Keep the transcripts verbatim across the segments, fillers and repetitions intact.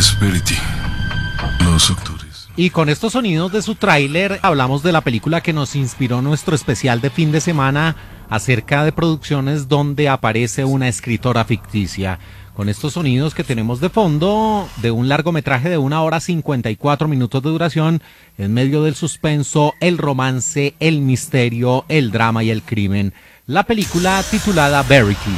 es Verity. Los actores. Y con estos sonidos de su tráiler hablamos de la película que nos inspiró nuestro especial de fin de semana acerca de producciones donde aparece una escritora ficticia. Con estos sonidos que tenemos de fondo de un largometraje de una hora cincuenta y cuatro minutos de duración, en medio del suspenso, el romance, el misterio, el drama y el crimen. La película titulada Verity.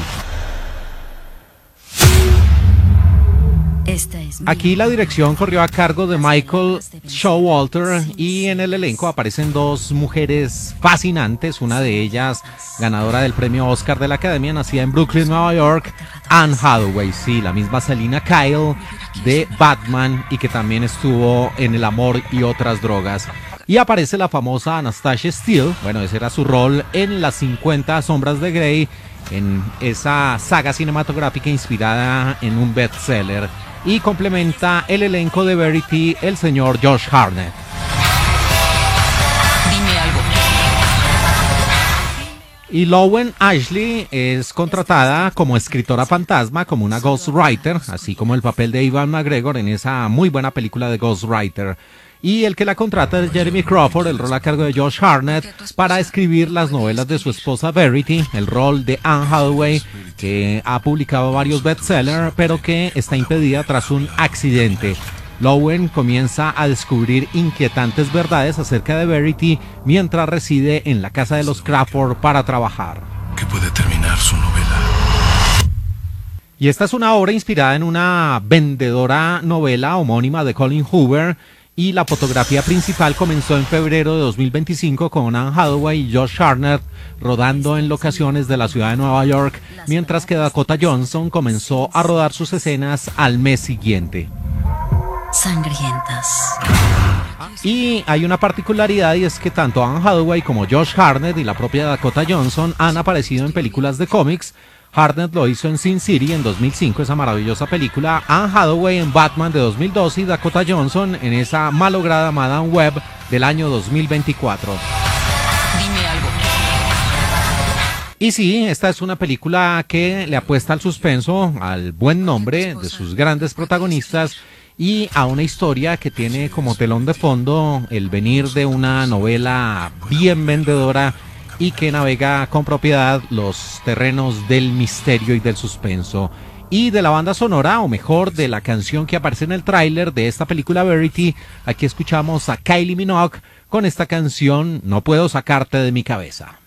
Aquí la dirección corrió a cargo de Michael Showalter y en el elenco aparecen dos mujeres fascinantes, una de ellas ganadora del premio Oscar de la Academia, nacida en Brooklyn, Nueva York, Anne Hathaway, sí, la misma Selina Kyle de Batman y que también estuvo en El amor y otras drogas. Y aparece la famosa Anastasia Steele, bueno, ese era su rol en Las cincuenta sombras de Grey, en esa saga cinematográfica inspirada en un bestseller. Y complementa el elenco de Verity el señor Josh Hartnett. Dime algo. Y Lowen Ashley es contratada como escritora fantasma, como una ghostwriter, así como el papel de Ewan McGregor en esa muy buena película de Ghostwriter. Y el que la contrata es Jeremy Crawford, el rol a cargo de Josh Hartnett, para escribir las novelas de su esposa Verity, el rol de Anne Hathaway, que ha publicado varios bestsellers, pero que está impedida tras un accidente. Lowen comienza a descubrir inquietantes verdades acerca de Verity mientras reside en la casa de los Crawford para trabajar. Que puede terminar su novela. Y esta es una obra inspirada en una vendedora novela homónima de Colin Hoover, y la fotografía principal comenzó en febrero de dos mil veinticinco con Anne Hathaway y Josh Hartnett rodando en locaciones de la ciudad de Nueva York, mientras que Dakota Johnson comenzó a rodar sus escenas al mes siguiente. Sangrientas. Y hay una particularidad y es que tanto Anne Hathaway como Josh Hartnett y la propia Dakota Johnson han aparecido en películas de cómics. Hartnett lo hizo en Sin City en dos mil cinco, esa maravillosa película, Anne Hathaway en Batman de dos mil doce y Dakota Johnson en esa malograda Madame Web del año dos mil veinticuatro. Dime algo. Y sí, esta es una película que le apuesta al suspenso, al buen nombre de sus grandes protagonistas y a una historia que tiene como telón de fondo el venir de una novela bien vendedora y que navega con propiedad los terrenos del misterio y del suspenso. Y de la banda sonora, o mejor, de la canción que aparece en el tráiler de esta película Verity, aquí escuchamos a Kylie Minogue con esta canción No puedo sacarte de mi cabeza.